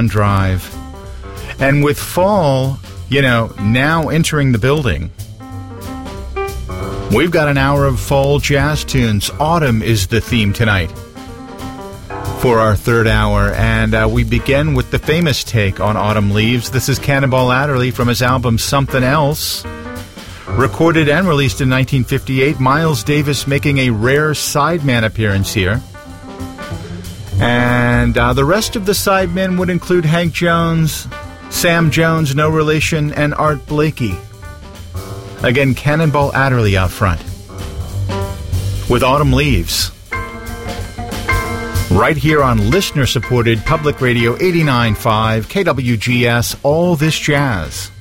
Drive. And with fall, now entering the building, we've got an hour of fall jazz tunes. Autumn is the theme tonight for our third hour, and we begin with the famous take on Autumn Leaves. This is Cannonball Adderley from his album Something Else, recorded and released in 1958. Miles Davis making a rare sideman appearance here. And the rest of the sidemen would include Hank Jones, Sam Jones, no relation, and Art Blakey. Again, Cannonball Adderley out front with Autumn Leaves. Right here on listener-supported Public Radio 89.5 KWGS, All This Jazz.